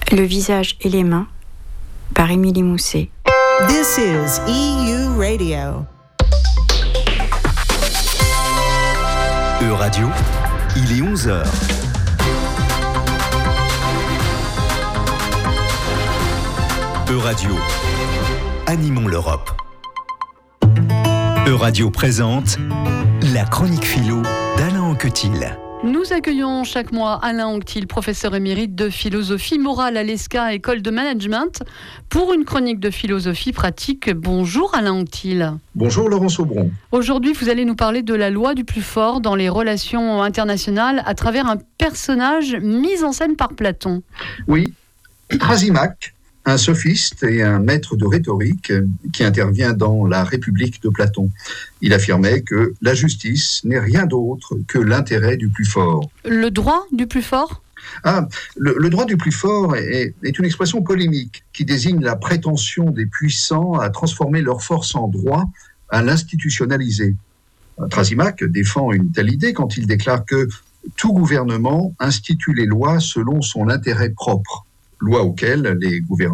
Le visage et les mains, par Émilie Mousset. This is EU Radio. E-Radio, il est 11h. E-Radio, animons l'Europe. E-Radio présente la chronique philo d'Alain Anquetil. Nous accueillons chaque mois Alain Anquetil, professeur émérite de philosophie morale à l'ESCA, école de management, pour une chronique de philosophie pratique. Bonjour Alain Anquetil. Bonjour Laurence Aubron. Aujourd'hui, vous allez nous parler de la loi du plus fort dans les relations internationales à travers un personnage mis en scène par Platon. Oui, Thrasymachus, un sophiste et un maître de rhétorique qui intervient dans la République de Platon. Il affirmait que la justice n'est rien d'autre que l'intérêt du plus fort. Le droit du plus fort ? Le droit du plus fort est une expression polémique qui désigne la prétention des puissants à transformer leur force en droit, à l'institutionnaliser. Thrasymachus défend une telle idée quand il déclare que tout gouvernement institue les lois selon son intérêt propre, lois auxquelles les gouvernants